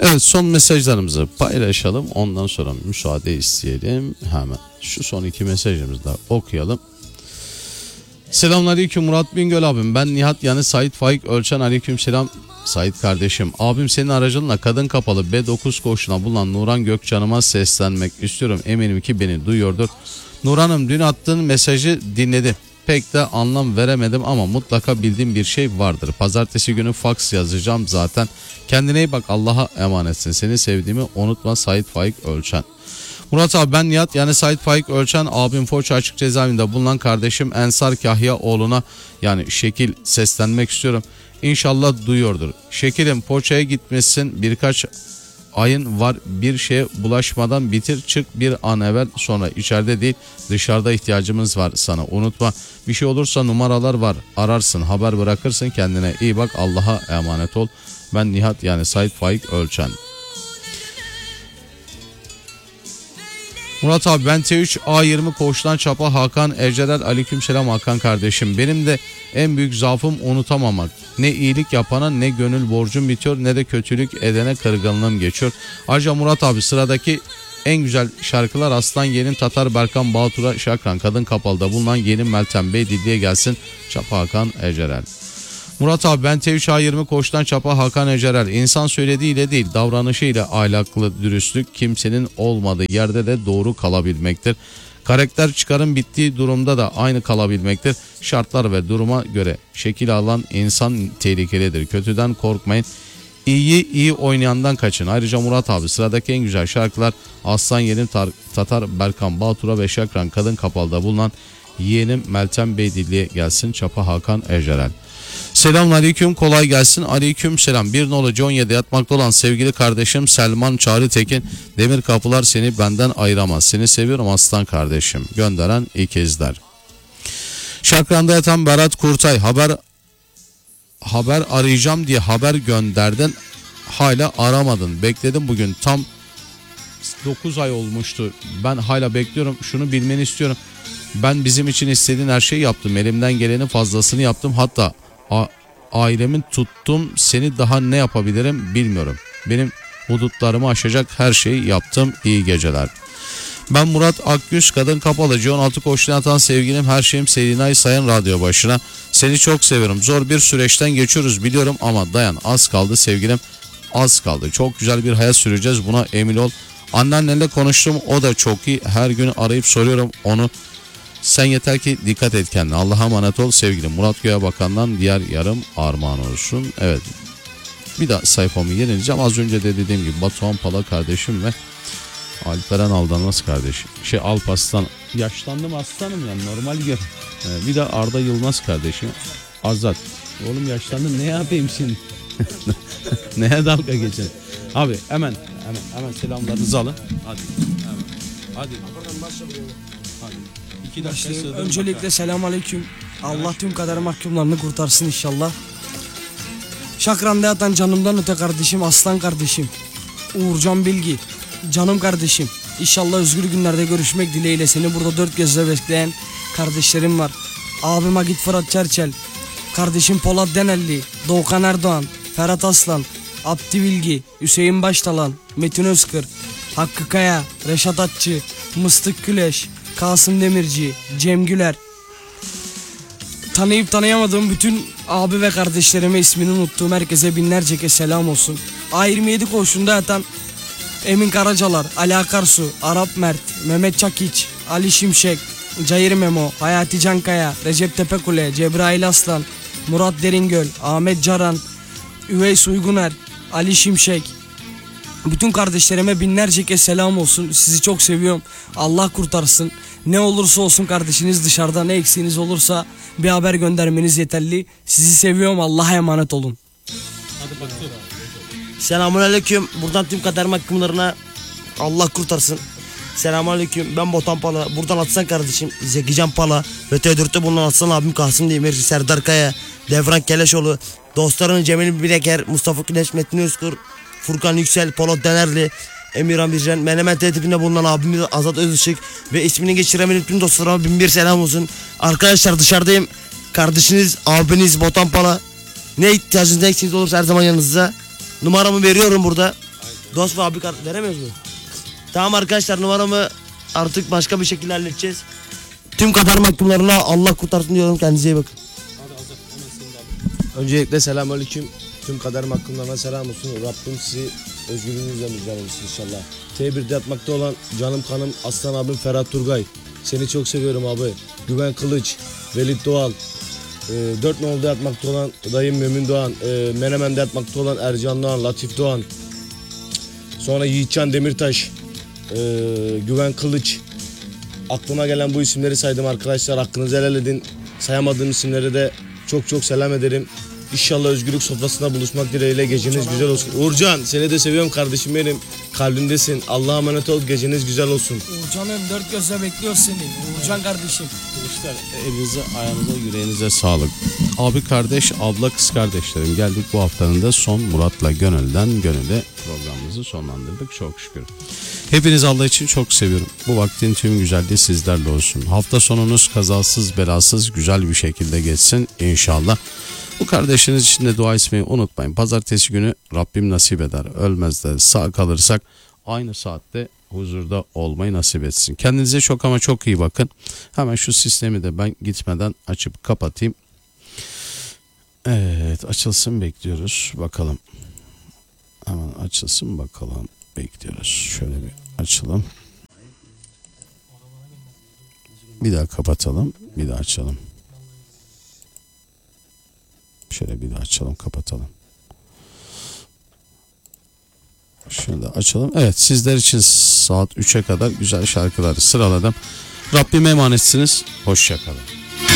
Evet, son mesajlarımızı paylaşalım. Ondan sonra müsaade isteyelim. Hemen şu son iki mesajımızı da okuyalım. Selamünaleyküm Murat Bingöl abim. Ben Nihat yani Sait Faik Ölçen. Aleykümselam Sait kardeşim. Abim senin aracınla Kadın Kapalı B9 koğuşuna bulunan Nuran Gökcan'ıma seslenmek istiyorum. Eminim ki beni duyuyordur. Nuran'ım, dün attığın mesajı dinledim. Pek de anlam veremedim ama mutlaka bildiğim bir şey vardır. Pazartesi günü fax yazacağım zaten. Kendine iyi bak, Allah'a emanetsin. Seni sevdiğimi unutma Sait Faik Ölçen. Murat abi, ben Nihat yani Sait Faik Ölçen. Abim Foça Açık Cezaevinde bulunan kardeşim Ensar Kahya oğluna yani Şekil seslenmek istiyorum. İnşallah duyuyordur. Şekil'im, Foça'ya gitmişsin, birkaç ayın var, bir şeye bulaşmadan bitir çık bir an evvel, sonra içeride değil dışarıda ihtiyacımız var sana, unutma. Bir şey olursa numaralar var, ararsın, haber bırakırsın. Kendine iyi bak, Allah'a emanet ol. Ben Nihat yani Sait Faik Ölçen. Murat abi, ben T3 A20 koğuştan çapa Hakan Ecerer. Aleykümselam Hakan kardeşim. Benim de en büyük zaafım unutamamak. Ne iyilik yapana ne gönül borcum bitiyor, ne de kötülük edene kırgınlığım geçiyor. Ayrıca Murat abi, sıradaki en güzel şarkılar Aslan Yeğenim, Tatar Berkan, Batur'a Şakran, Kadın Kapalı'da bulunan Yeni Meltem Bey Didli'ye gelsin. Çapa Hakan Ecerer. Murat abi, ben T3 A20 koğuştan çapa Hakan Ecerer. İnsan söylediğiyle değil davranışıyla ahlaklı dürüstlük, kimsenin olmadığı yerde de doğru kalabilmektir. Karakter çıkarım bittiği durumda da aynı kalabilmektir. Şartlar ve duruma göre şekil alan insan tehlikelidir. Kötüden korkmayın. İyi oynayandan kaçın. Ayrıca Murat abi, sıradaki en güzel şarkılar Aslan Yeğenim, Tatar Berkan, Batur'a ve Şakran, Kadın Kapalı'da bulunan Yeğenim Meltem Bey Didli'ye gelsin. Çapa Hakan Ecerer. Selamünaleyküm, kolay gelsin. Aleyküm selam. Bir nolu C17 yatmakta olan sevgili kardeşim Selman Çağrı Tekin. Demir kapılar seni benden ayıramaz. Seni seviyorum aslan kardeşim. Gönderen ikizler. Şakran'da yatan Berat Kurtay. Haber arayacağım diye haber gönderdin. Hala aramadın. Bekledim bugün. Tam 9 ay olmuştu. Ben hala bekliyorum. Şunu bilmeni istiyorum. Ben bizim için istediğin her şeyi yaptım. Elimden gelenin fazlasını yaptım. Hatta ailemin tuttum. Seni daha ne yapabilirim bilmiyorum. Benim hudutlarımı aşacak her şeyi yaptım. İyi geceler. Ben Murat Akgüz, Kadın Kapalı C16 koşuna atan sevgilim, her şeyim Selinay Sayın radyo başına. Seni çok seviyorum. Zor bir süreçten geçiyoruz biliyorum ama dayan, az kaldı sevgilim, az kaldı. Çok güzel bir hayat süreceğiz, buna emin ol. Anneannenle konuştum, o da çok iyi. Her gün arayıp soruyorum onu. Sen yeter ki dikkat et kendine. Allah'a emanet ol sevgilim. Murat Göğe Bakan'dan diğer yarım armağan olsun. Evet. Bir daha sayfamı yenileceğim. Az önce de dediğim gibi Batuhan Pala kardeşim ve Alperen Aldanmaz kardeşim. Alpaslan. Yaşlandım aslanım yani, normal gör. Bir de Arda Yılmaz kardeşim. Azat. Oğlum yaşlandım, ne yapayım şimdi? Neye dalga geçin? Abi hemen selamlarınızı alın. Hadi. Hemen. Hadi. Öncelikle selamünaleyküm. Allah tüm kader mahkumlarını kurtarsın inşallah. Şakran'da yatan canımdan öte kardeşim, aslan kardeşim Uğurcan Bilgi, canım kardeşim. İnşallah özgür günlerde görüşmek dileğiyle. Seni burada dört gözle bekleyen kardeşlerim var. Abim Agit Fırat Çerçel, kardeşim Polat Denelli, Doğukan Erdoğan, Ferhat Aslan, Abdi Bilgi, Hüseyin Baştalan, Metin Özkır, Hakkı Kaya, Reşat Atçı, Mıstık Güleş, Kasım Demirci, Cem Güler. Tanıyıp tanıyamadığım bütün abi ve kardeşlerime, ismini unuttuğum herkese binlerce kez selam olsun. A27 koğuşunda yatan Emin Karacalar, Ali Akarsu, Arap Mert, Mehmet Çakiç, Ali Şimşek, Cayır Memo, Hayati Cankaya, Recep Tepekule, Cebrail Aslan, Murat Deringöl, Ahmet Caran, Üveys Uyguner, Ali Şimşek. Bütün kardeşlerime binlerce kez selam olsun. Sizi çok seviyorum. Allah kurtarsın. Ne olursa olsun kardeşiniz dışarıda, ne eksiğiniz olursa bir haber göndermeniz yeterli. Sizi seviyorum. Allah'a emanet olun. Hadi bakıyorum. Selamünaleyküm. Buradan tüm kader mahkumlarına Allah kurtarsın. Selamünaleyküm. Ben Botan Pala. Buradan Atsan kardeşim Zekican Pala ve T4'te bulunan Atsan abim Kasım Demir, Serdar Kaya, Devran Keleşoğlu, dostlarının Cemil Bileker, Mustafa Güneş, Metin Özkur, Furkan Yüksel, Polat Denerli, Emirhan Bircan, Menemen tertibinde bulunan abimiz Azat Özışık ve ismini geçiremeyen tüm dostlarıma bin bir selam olsun. Arkadaşlar dışarıdayım. Kardeşiniz, abiniz Botan Pala. Ne ihtiyacınız, ne eksiğiniz olursa her zaman yanınızda. Numaramı veriyorum burada. Dost ve abi veremiyoruz mu? Tamam arkadaşlar, numaramı artık başka bir şekilde halledeceğiz. Tüm kader mahkumlarına Allah kurtarsın diyorum, kendinize iyi bakın. Öncelikle selamünaleyküm. Tüm kader mahkumlarına selam olsun. Rabbim sizi özgürlüğünüzle müjdeler olsun inşallah. T1'de yatmakta olan canım kanım aslan abim Ferhat Turgay. Seni çok seviyorum abi. Güven Kılıç, Velit Doğal. 4 nolda yatmakta olan dayım Mümin Doğan. Menemen'de yatmakta olan Ercan Doğan, Latif Doğan. Sonra Yiğitcan Demirtaş. Güven Kılıç. Aklıma gelen bu isimleri saydım arkadaşlar. Hakkınızı helal edin. Sayamadığım isimleri de çok çok selam ederim. İnşallah özgürlük sofrasında buluşmak dileğiyle, geceniz güzel olsun. Uğurcan, seni de seviyorum kardeşim benim. Kalbimdesin. Allah'a emanet ol. Geceniz güzel olsun. Uğurcan'ım dört gözle bekliyor seni. Uğurcan kardeşim. Gençler, elinize, ayağınıza, yüreğinize sağlık. Abi kardeş, abla kız kardeşlerim, geldik bu haftanın da son Murat'la Gönül'den Gönül'e programımızı sonlandırdık çok şükür. Hepiniz Allah için çok seviyorum. Bu vaktin tüm güzelliği sizlerle olsun. Hafta sonunuz kazasız belasız güzel bir şekilde geçsin inşallah. Bu kardeşiniz için de dua etmeyi unutmayın. Pazartesi günü Rabbim nasip eder. Ölmez de sağ kalırsak aynı saatte huzurda olmayı nasip etsin. Kendinize çok ama çok iyi bakın. Hemen şu sistemi de ben gitmeden açıp kapatayım. Evet, açılsın, bekliyoruz. Bakalım. Hemen açılsın bakalım. Bekliyoruz. Şöyle bir açalım. Bir daha kapatalım. Bir daha açalım. Şöyle bir daha açalım, kapatalım. Şunu da açalım. Evet, sizler için saat 3'e kadar güzel şarkıları sıraladım. Rabbime emanetsiniz. Hoşça kalın.